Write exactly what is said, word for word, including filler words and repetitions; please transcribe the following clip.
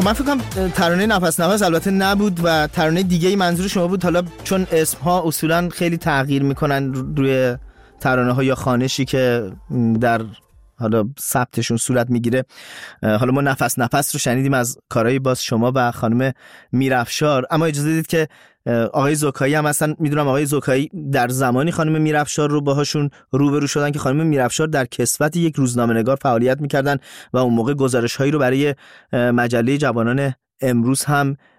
خب من فکر کنم ترانه نفس نفس البته نبود و ترانه دیگه ای منظور شما بود. حالا چون اسم ها اصولا خیلی تغییر میکنن روی ترانه ها یا خوانشی که در حالا ثبتشون صورت میگیره، حالا ما نفس نفس رو شنیدیم از کارهای باز شما و خانم میرافشار، اما اجازه بدید که آقای زکایی هم هستن. میدونم آقای زکایی در زمانی خانم میرافشار رو باهاشون روبرو شدن که خانم میرافشار در کسوت یک روزنامه‌نگار فعالیت میکردن و اون موقع گزارش‌هایی رو برای مجله جوانان امروز هم